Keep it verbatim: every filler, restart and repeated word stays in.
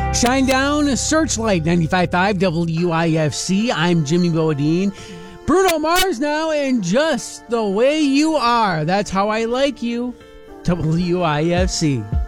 Shine Down, Searchlight, ninety-five point five W I F C. I'm Jimmy Bodine. Bruno Mars now, and Just the Way You Are. That's how I like you. W I F C.